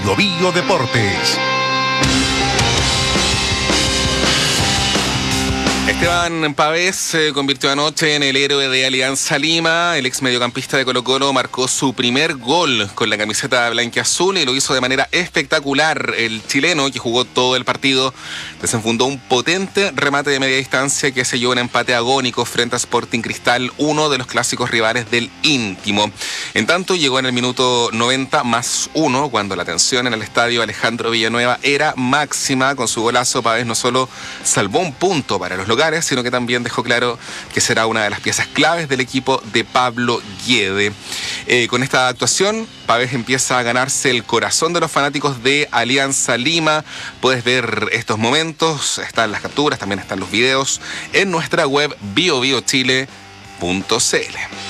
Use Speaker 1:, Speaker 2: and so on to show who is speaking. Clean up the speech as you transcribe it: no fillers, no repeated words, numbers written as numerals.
Speaker 1: Bio Deportes.
Speaker 2: Esteban Pavés se convirtió anoche en el héroe de Alianza Lima. El ex mediocampista de Colo-Colo marcó su primer gol con la camiseta blanquiazul y lo hizo de manera espectacular. El chileno, que jugó todo el partido, desenfundó un potente remate de media distancia que selló un empate agónico frente a Sporting Cristal, uno de los clásicos rivales del íntimo. En tanto, llegó en el minuto 90+1, cuando la tensión en el estadio Alejandro Villanueva era máxima. Con su golazo, Pavés no solo salvó un punto para los locales, sino que también dejó claro que será una de las piezas claves del equipo de Pablo Guede. Con esta actuación, Pavés empieza a ganarse el corazón de los fanáticos de Alianza Lima. Puedes ver estos momentos, están las capturas, también están los videos en nuestra web biobiochile.cl.